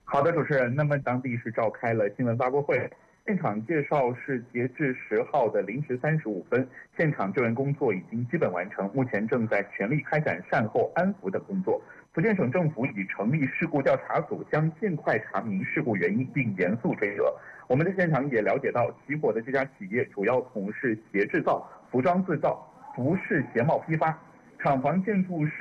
好的，主持人。那么当地是召开了新闻发布会，现场介绍是截至10号的0时35分，现场救援工作已经基本完成，目前正在全力开展善后、安抚等工作。福建省政府已成立事故调查组，将尽快查明事故原因，并严肃追责。我们在现场也了解到，起火的这家企业主要从事鞋制造、服装制造、服饰鞋帽批发，厂房建筑是